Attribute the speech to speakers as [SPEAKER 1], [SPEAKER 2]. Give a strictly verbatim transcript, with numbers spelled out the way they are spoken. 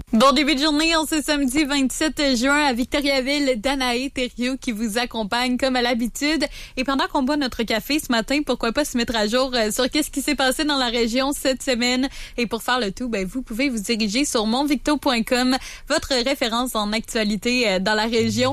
[SPEAKER 1] Bon début de journée, on ce samedi vingt-sept juin à Victoriaville, Danae Thériault qui vous accompagne comme à l'habitude. Et pendant qu'on boit notre café ce matin, pourquoi pas se mettre à jour sur qu'est-ce qui s'est passé dans la région cette semaine. Et pour faire le tout, ben vous pouvez vous diriger sur monvicto point com, votre référence en actualité dans la région.